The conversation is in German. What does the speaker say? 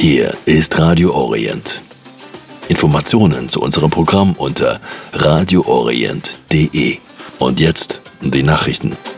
Hier ist Radio Orient. Informationen zu unserem Programm unter radioorient.de. Und jetzt die Nachrichten.